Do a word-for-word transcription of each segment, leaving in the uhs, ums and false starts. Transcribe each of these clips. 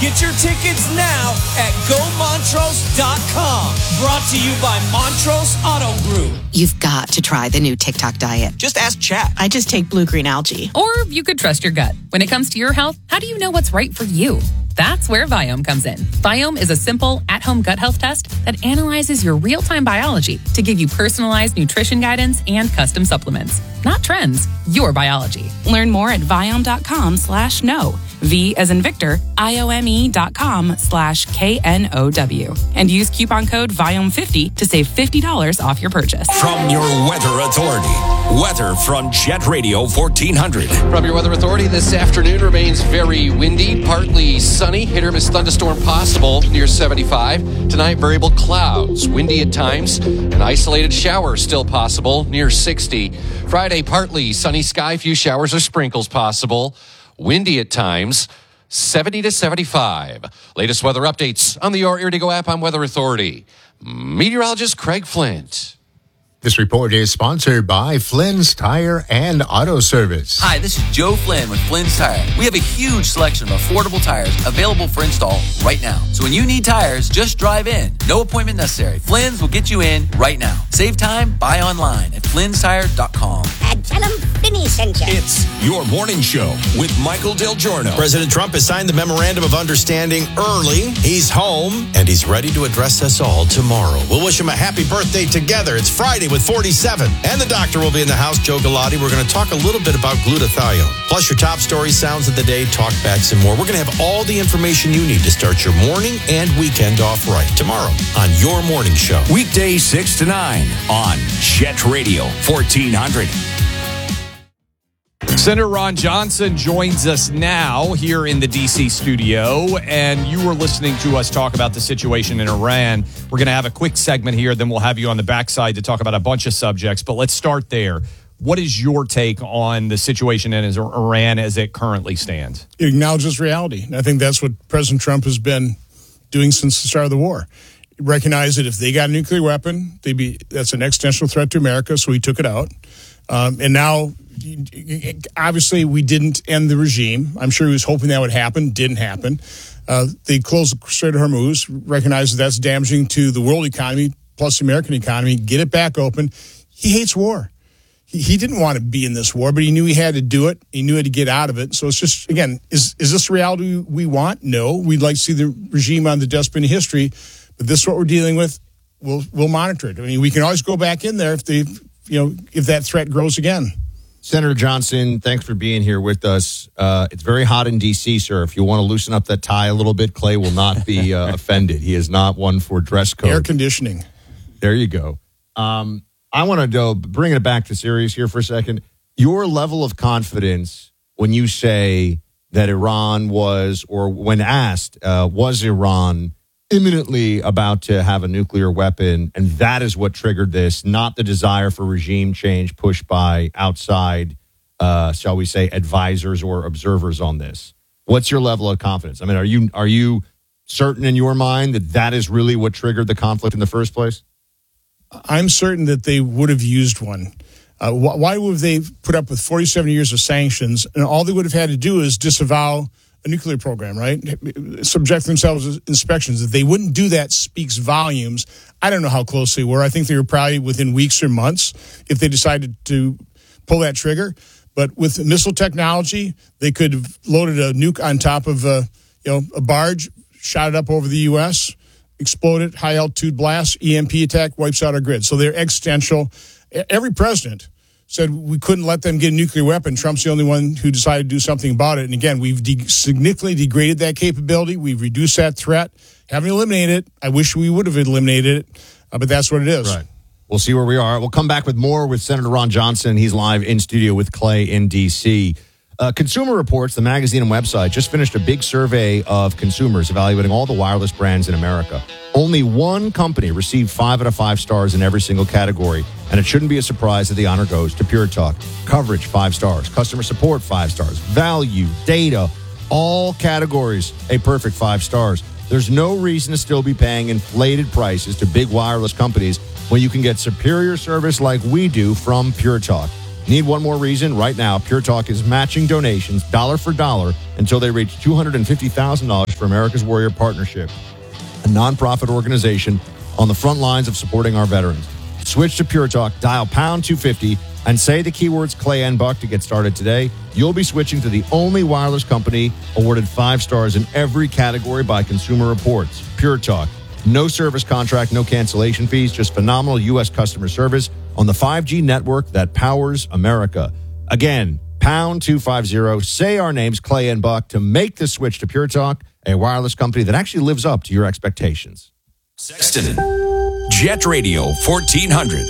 Get your tickets now at go montrose dot com. Brought to you by Montrose Auto Group. You've got to try the new TikTok diet. Just ask Chat. I just take blue-green algae. Or you could trust your gut. When it comes to your health, how do you know what's right for you? That's where Viome comes in. Viome is a simple, at-home gut health test that analyzes your real-time biology to give you personalized nutrition guidance and custom supplements. Not trends, your biology. Learn more at Viome.com slash no. V as in Victor, I-O-M-E dot com slash K-N-O-W. And use coupon code Viome fifty to save fifty dollars off your purchase. From your Weather Authority. Weather from Jet Radio fourteen hundred. From your Weather Authority, this afternoon remains very windy, partly sunny, hit or miss thunderstorm possible near seventy-five. Tonight, variable clouds, windy at times, an isolated shower still possible near sixty. Friday, partly sunny sky, few showers or sprinkles possible. Windy at times, seventy to seventy-five. Latest weather updates on the Your Ear to Go app on Weather Authority. Meteorologist Craig Flint. This report is sponsored by Flynn's Tire and Auto Service. Hi, this is Joe Flynn with Flynn's Tire. We have a huge selection of affordable tires available for install right now. So when you need tires, just drive in. No appointment necessary. Flynn's will get you in right now. Save time, buy online at flynns tire dot com. And tell them Finney sent you. It's Your Morning Show with Michael Del Giorno. President Trump has signed the Memorandum of Understanding early. He's home, and he's ready to address us all tomorrow. We'll wish him a happy birthday together. It's Friday with forty-seven. And the doctor will be in the house, Joe Galati. We're going to talk a little bit about glutathione. Plus your top stories, sounds of the day, talkbacks, and more. We're going to have all the information you need to start your morning and weekend off right tomorrow on Your Morning Show. Weekdays six to nine on Jet Radio fourteen hundred. Senator Ron Johnson joins us now here in the D C studio, and you were listening to us talk about the situation in Iran. We're going to have a quick segment here, then we'll have you on the backside to talk about a bunch of subjects, but let's start there. What is your take on the situation in Iran as it currently stands? It acknowledges reality. I think that's what President Trump has been doing since the start of the war. Recognize that if they got a nuclear weapon, they'd be that's an existential threat to America, so he took it out. Um, and now, obviously, we didn't end the regime. I'm sure he was hoping that would happen. Didn't happen. Uh, they closed the Strait of Hormuz, recognize that that's damaging to the world economy, plus the American economy. Get it back open. He hates war. He, he didn't want to be in this war, but he knew he had to do it. He knew he had to get out of it. So it's just, again, is, is this the reality we want? No. We'd like to see the regime on the dustbin of history, but this is what we're dealing with. We'll, we'll monitor it. I mean, we can always go back in there if they, you know, if that threat grows again. Senator Johnson, thanks for being here with us. Uh, it's very hot in D C, sir. If you want to loosen up that tie a little bit, Clay will not be uh, offended. He is not one for dress code. Air conditioning. There you go. Um, I want to go bring it back to serious here for a second. Your level of confidence when you say that Iran was, or when asked, uh, was Iran imminently about to have a nuclear weapon, and that is what triggered this, not the desire for regime change pushed by outside, uh, shall we say, advisors or observers on this. What's your level of confidence? I mean, are you are you certain in your mind that that is really what triggered the conflict in the first place? I'm certain that they would have used one. Uh, wh- why would they put up with forty-seven years of sanctions, and all they would have had to do is disavow a nuclear program, right? Subject themselves to inspections. If they wouldn't do that, speaks volumes. I don't know how close they were. I think they were probably within weeks or months if they decided to pull that trigger. But with missile technology, they could have loaded a nuke on top of a, you know, a barge, shot it up over the U S, exploded, high altitude blast, E M P attack, wipes out our grid. So they're existential. Every president said we couldn't let them get a nuclear weapon. Trump's the only one who decided to do something about it. And again, we've de- significantly degraded that capability. We've reduced that threat. Haven't eliminated it. I wish we would have eliminated it, uh, but that's what it is. Right. We'll see where we are. We'll come back with more with Senator Ron Johnson. He's live in studio with Clay in D C. Uh, Consumer Reports, the magazine and website, just finished a big survey of consumers evaluating all the wireless brands in America. Only one company received five out of five stars in every single category, and it shouldn't be a surprise that the honor goes to Pure Talk. Coverage, five stars. Customer support, five stars. Value, data, all categories, a perfect five stars. There's no reason to still be paying inflated prices to big wireless companies when you can get superior service like we do from Pure Talk. Need one more reason? Right now, Pure Talk is matching donations dollar for dollar until they reach two hundred fifty thousand dollars for America's Warrior Partnership, a nonprofit organization on the front lines of supporting our veterans. Switch to Pure Talk, dial pound two fifty, and say the keywords Clay and Buck to get started today. You'll be switching to the only wireless company awarded five stars in every category by Consumer Reports. Pure Talk. No service contract, no cancellation fees, just phenomenal U S customer service on the five G network that powers America. Again, pound two fifty, say our names, Clay and Buck, to make the switch to Pure Talk, a wireless company that actually lives up to your expectations. Sexton, Jet Radio fourteen hundred.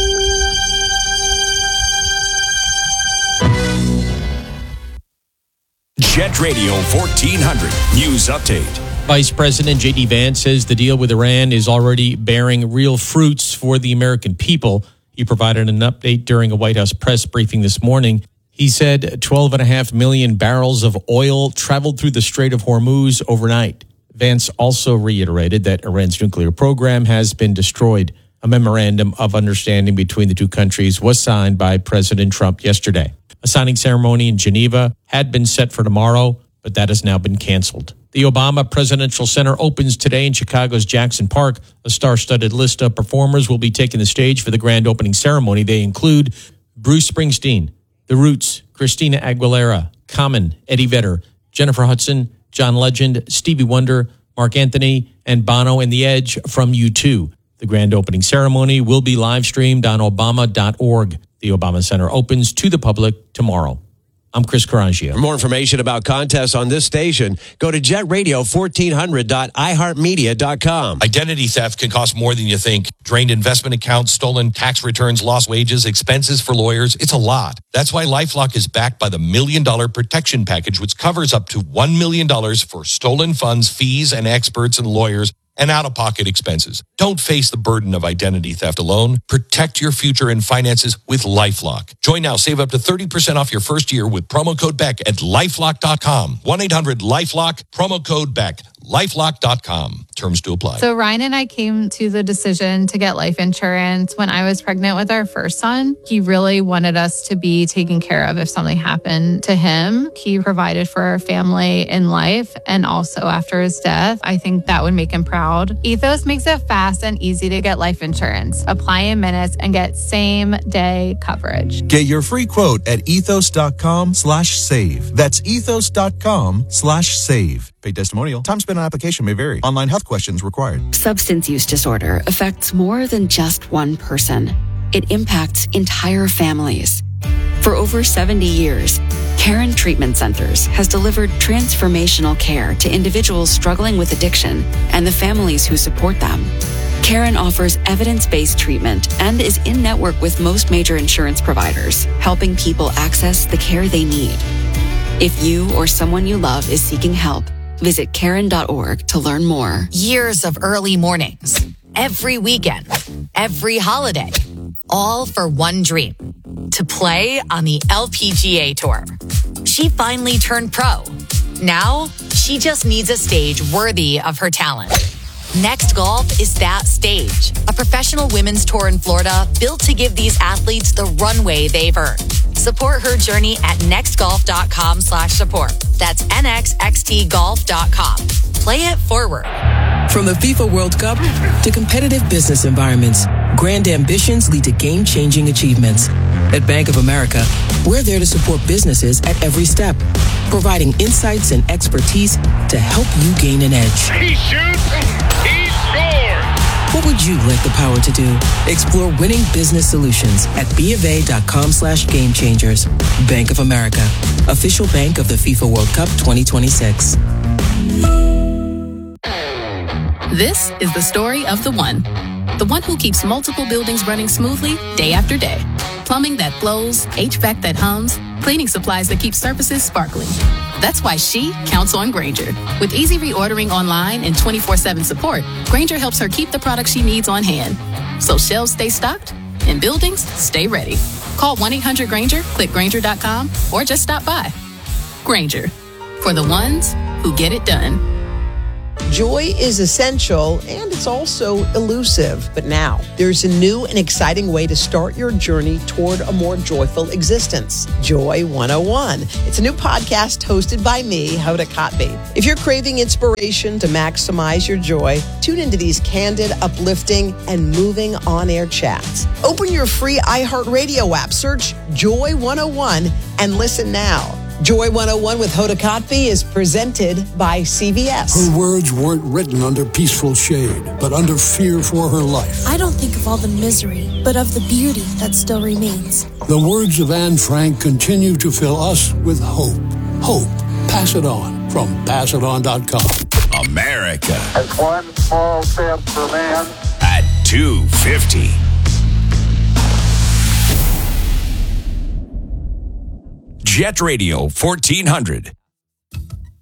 Jet Radio fourteen hundred News Update. Vice President J D Vance says the deal with Iran is already bearing real fruits for the American people. He provided an update during a White House press briefing this morning. He said twelve point five million barrels of oil traveled through the Strait of Hormuz overnight. Vance also reiterated that Iran's nuclear program has been destroyed. A memorandum of understanding between the two countries was signed by President Trump yesterday. A signing ceremony in Geneva had been set for tomorrow, but that has now been canceled. The Obama Presidential Center opens today in Chicago's Jackson Park. A star-studded list of performers will be taking the stage for the grand opening ceremony. They include Bruce Springsteen, The Roots, Christina Aguilera, Common, Eddie Vedder, Jennifer Hudson, John Legend, Stevie Wonder, Mark Anthony, and Bono and The Edge from U two. The grand opening ceremony will be live-streamed on Obama dot org. The Obama Center opens to the public tomorrow. I'm Chris Carangio. For more information about contests on this station, go to jet radio fourteen hundred dot i heart media dot com. Identity theft can cost more than you think. Drained investment accounts, stolen tax returns, lost wages, expenses for lawyers. It's a lot. That's why LifeLock is backed by the Million Dollar Protection Package, which covers up to one million dollars for stolen funds, fees, and experts and lawyers, and out-of-pocket expenses. Don't face the burden of identity theft alone. Protect your future and finances with LifeLock. Join now. Save up to thirty percent off your first year with promo code Beck at lifelock dot com. one eight hundred lifelock, promo code Beck. lifelock dot com. Terms to apply. So Ryan and I came to the decision to get life insurance when I was pregnant with our first son. He really wanted us to be taken care of if something happened to him. He provided for our family in life and also after his death. I think that would make him proud. Ethos makes it fast and easy to get life insurance. Apply in minutes and get same day coverage. Get your free quote at ethos dot com slash save. That's ethos dot com slash save. Paid testimonial. Time spent on application may vary. Online health questions required. Substance use disorder affects more than just one person. It impacts entire families. For over seventy years, Caron Treatment Centers has delivered transformational care to individuals struggling with addiction and the families who support them. Caron offers evidence-based treatment and is in-network with most major insurance providers, helping people access the care they need. If you or someone you love is seeking help, visit Caron dot org to learn more. Years of early mornings, every weekend, every holiday, all for one dream, to play on the L P G A Tour. She finally turned pro. Now, she just needs a stage worthy of her talent. Next Golf is that stage, a professional women's tour in Florida built to give these athletes the runway they've earned. Support her journey at next golf dot com slash support. That's N X X T golf dot com. Play it forward. From the FIFA World Cup to competitive business environments, grand ambitions lead to game-changing achievements. At Bank of America, we're there to support businesses at every step, providing insights and expertise to help you gain an edge. He shoots, he scores! What would you like the power to do? Explore winning business solutions at BofA.com slash game changers. Bank of America, official bank of the FIFA World Cup twenty twenty-six. This is the story of the one. The one who keeps multiple buildings running smoothly day after day. Plumbing that flows, H V A C that hums, cleaning supplies that keep surfaces sparkling. That's why she counts on Grainger. With easy reordering online and twenty-four seven support, Grainger helps her keep the products she needs on hand. So shelves stay stocked and buildings stay ready. Call one eight hundred Grainger, click Grainger dot com, or just stop by. Grainger, for the ones who get it done. Joy is essential and it's also elusive. But now there's a new and exciting way to start your journey toward a more joyful existence. Joy one oh one. It's a new podcast hosted by me, Hoda Kotb. If you're craving inspiration to maximize your joy, tune into these candid, uplifting, and moving on-air chats. Open your free iHeartRadio app, search Joy one oh one, and listen now. Joy one oh one with Hoda Kotb is presented by C V S. Her words weren't written under peaceful shade, but under fear for her life. I don't think of all the misery, but of the beauty that still remains. The words of Anne Frank continue to fill us with hope. Hope. Pass it on from pass it on dot com. America. That's one small step for man. At two fifty. Jet Radio fourteen hundred.